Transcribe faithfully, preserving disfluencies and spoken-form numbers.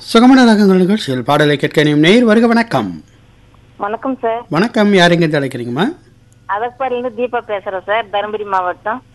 சுகமான ராகங்கள் நிகழ்ச்சியில் பாடலை கேட்க இனியும் நேர் வருக. வணக்கம். வணக்கம் சார். வணக்கம். யார் எங்க அழைக்கிறீங்கம்மா? அதப்பாடியிலிருந்து தீபா பேசுறேன் சார், தருமபுரி மாவட்டம்.